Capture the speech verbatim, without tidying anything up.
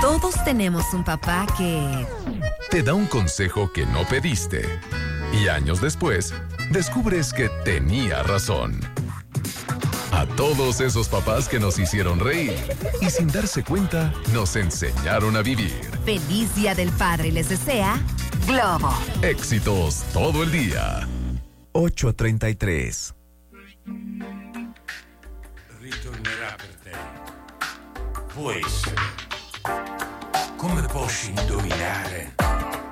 Todos tenemos un papá que... te da un consejo que no pediste. Y años después, descubres que tenía razón. A todos esos papás que nos hicieron reír y sin darse cuenta, nos enseñaron a vivir. Feliz Día del Padre les desea Globo. Éxitos todo el día. ocho treinta y tres. Ritornerà per te. Può essere. Come posso indovinare?